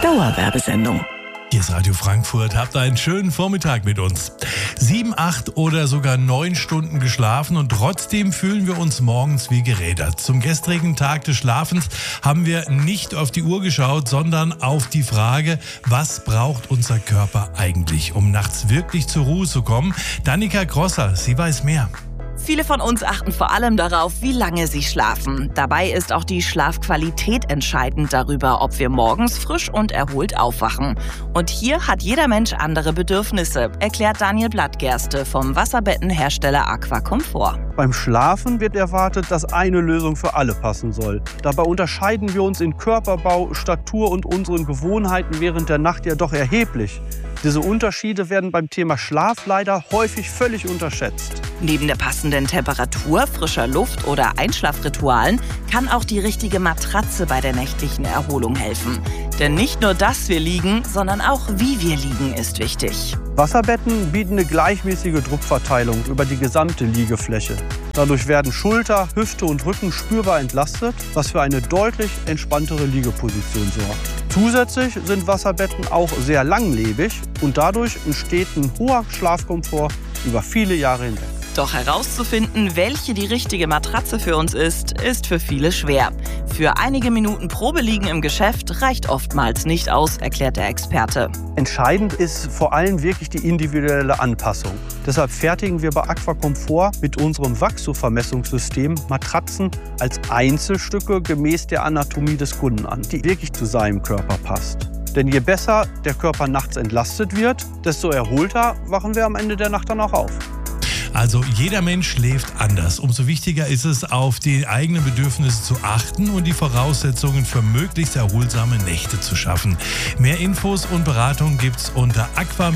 Dauerwerbesendung. Hier ist Radio Frankfurt. Habt einen schönen Vormittag mit uns. 7, 8 oder sogar 9 Stunden geschlafen und trotzdem fühlen wir uns morgens wie gerädert. Zum gestrigen Tag des Schlafens haben wir nicht auf die Uhr geschaut, sondern auf die Frage, was braucht unser Körper eigentlich, um nachts wirklich zur Ruhe zu kommen? Danica Grosser, sie weiß mehr. Viele von uns achten vor allem darauf, wie lange sie schlafen. Dabei ist auch die Schlafqualität entscheidend darüber, ob wir morgens frisch und erholt aufwachen. Und hier hat jeder Mensch andere Bedürfnisse, erklärt Daniel Blattgerste vom Wasserbettenhersteller Aquacomfort. Beim Schlafen wird erwartet, dass eine Lösung für alle passen soll. Dabei unterscheiden wir uns in Körperbau, Statur und unseren Gewohnheiten während der Nacht ja doch erheblich. Diese Unterschiede werden beim Thema Schlaf leider häufig völlig unterschätzt. Neben der passenden Temperatur, frischer Luft oder Einschlafritualen kann auch die richtige Matratze bei der nächtlichen Erholung helfen. Denn nicht nur, dass wir liegen, sondern auch, wie wir liegen, ist wichtig. Wasserbetten bieten eine gleichmäßige Druckverteilung über die gesamte Liegefläche. Dadurch werden Schulter, Hüfte und Rücken spürbar entlastet, was für eine deutlich entspanntere Liegeposition sorgt. Zusätzlich sind Wasserbetten auch sehr langlebig und dadurch entsteht ein hoher Schlafkomfort über viele Jahre hinweg. Doch herauszufinden, welche die richtige Matratze für uns ist für viele schwer. Für einige Minuten Probeliegen im Geschäft reicht oftmals nicht aus, erklärt der Experte. Entscheidend ist vor allem wirklich die individuelle Anpassung. Deshalb fertigen wir bei Aquacomfort mit unserem Waxo-Vermessungssystem Matratzen als Einzelstücke gemäß der Anatomie des Kunden an, die wirklich zu seinem Körper passt. Denn je besser der Körper nachts entlastet wird, desto erholter wachen wir am Ende der Nacht dann auch auf. Also jeder Mensch schläft anders. Umso wichtiger ist es, auf die eigenen Bedürfnisse zu achten und die Voraussetzungen für möglichst erholsame Nächte zu schaffen. Mehr Infos und Beratung gibt's unter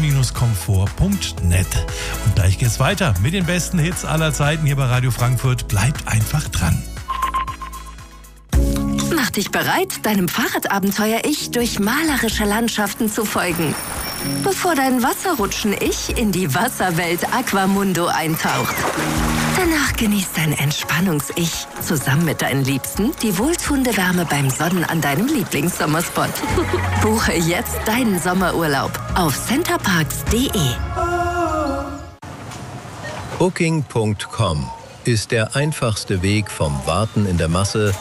aqua-comfort.net. Und gleich geht's weiter mit den besten Hits aller Zeiten hier bei Radio Frankfurt. Bleibt einfach dran. Mach dich bereit, deinem Fahrradabenteuer-Ich durch malerische Landschaften zu folgen. Bevor dein Wasserrutschen-Ich in die Wasserwelt Aquamundo eintaucht. Danach genießt dein Entspannungs-Ich zusammen mit deinen Liebsten die wohltuende Wärme beim Sonnen an deinem Lieblingssommerspot. Buche jetzt deinen Sommerurlaub auf centerparks.de. Booking.com ist der einfachste Weg vom Warten in der Masse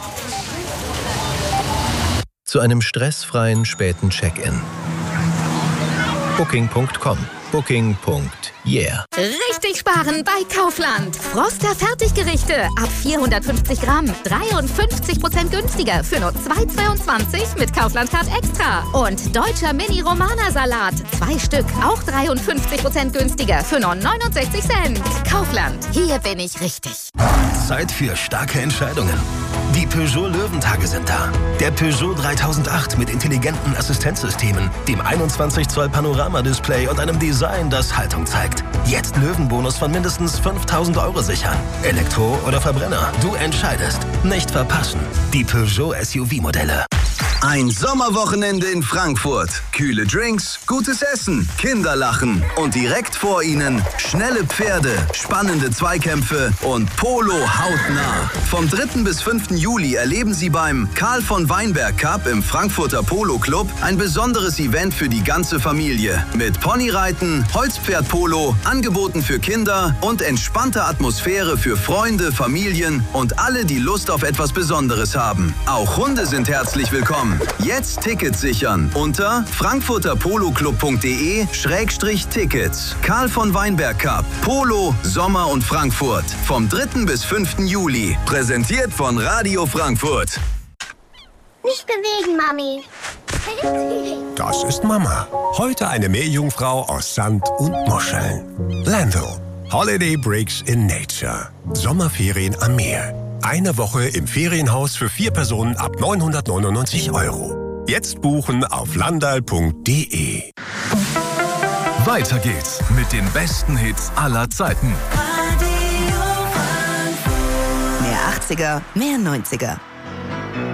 zu einem stressfreien späten Check-in. Booking.com. Booking.yeah. Richtig sparen bei Kaufland. Froster Fertiggerichte ab 450 Gramm. 53% günstiger für nur 2,22 mit Kaufland-Card Extra. Und deutscher Mini-Romana-Salat. 2 Stück, auch 53% günstiger für nur 69 Cent. Kaufland, hier bin ich richtig. Zeit für starke Entscheidungen. Die Peugeot Löwentage sind da. Der Peugeot 3008 mit intelligenten Assistenzsystemen, dem 21 Zoll Panorama-Display und einem Design, das Haltung zeigt. Jetzt Löwenbonus von mindestens 5.000 € sichern. Elektro oder Verbrenner, du entscheidest. Nicht verpassen. Die Peugeot SUV-Modelle. Ein Sommerwochenende in Frankfurt. Kühle Drinks, gutes Essen, Kinderlachen und direkt vor Ihnen schnelle Pferde, spannende Zweikämpfe und Polo hautnah. Vom 3. bis 5. Juli erleben Sie beim Karl von Weinberg Cup im Frankfurter Polo Club ein besonderes Event für die ganze Familie. Mit Ponyreiten, Holzpferdpolo, Angeboten für Kinder und entspannter Atmosphäre für Freunde, Familien und alle, die Lust auf etwas Besonderes haben. Auch Hunde sind herzlich willkommen. Jetzt Tickets sichern unter frankfurterpoloclub.de/Tickets. Karl von Weinberg Cup, Polo, Sommer und Frankfurt. Vom 3. bis 5. Juli. Präsentiert von Radio Frankfurt. Nicht bewegen, Mami. Das ist Mama. Heute eine Meerjungfrau aus Sand und Muscheln. Lando. Holiday Breaks in Nature. Sommerferien am Meer. Eine Woche im Ferienhaus für 4 Personen ab 999 €. Jetzt buchen auf landal.de. Weiter geht's mit den besten Hits aller Zeiten. Mehr 80er, mehr 90er.